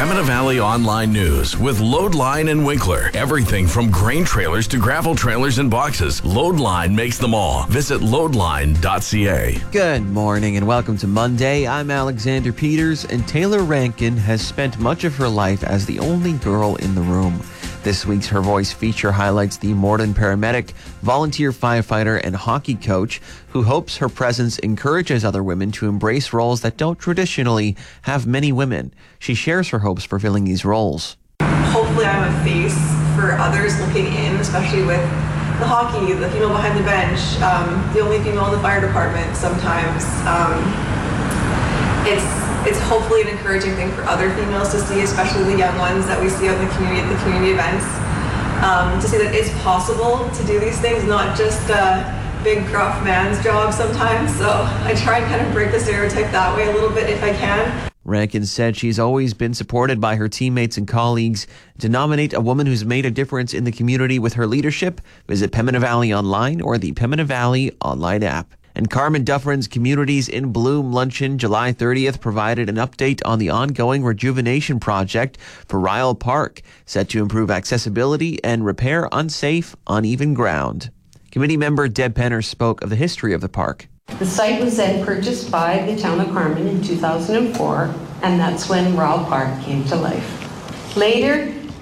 Pembina Valley Online News with Loadline and Winkler. Everything from grain trailers to gravel trailers and boxes. Loadline makes them all. Visit loadline.ca. Good morning and welcome to Monday. I'm Alexander Peters, and Taylor Rankin has spent much of her life as the only girl in the room. This week's Her Voice feature highlights the Morden paramedic, volunteer firefighter, and hockey coach who hopes her presence encourages other women to embrace roles that don't traditionally have many women. She shares her hopes for filling these roles. Hopefully I'm a face for others looking in, especially with the hockey, the female behind the bench, the only female in the fire department sometimes. It's hopefully an encouraging thing for other females to see, especially the young ones that we see out in the community at the community events, to see that it's possible to do these things, not just a big gruff man's job sometimes. So I try and kind of break the stereotype that way a little bit if I can. Rankin said she's always been supported by her teammates and colleagues. To nominate a woman who's made a difference in the community with her leadership, visit Pembina Valley Online or the Pembina Valley Online app. And Carmen Dufferin's Communities in Bloom luncheon July 30th provided an update on the ongoing rejuvenation project for Ryle Park, set to improve accessibility and repair unsafe, uneven ground. Committee member Deb Penner spoke of the history of the park. The site was then purchased by the town of Carmen in 2004, and that's when Ryle Park came to life. Later,